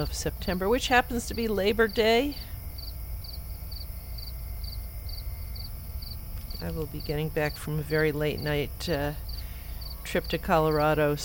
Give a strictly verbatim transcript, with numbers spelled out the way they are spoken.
of September, which happens to be Labor Day. I will be getting back from a very late night uh, trip to Colorado,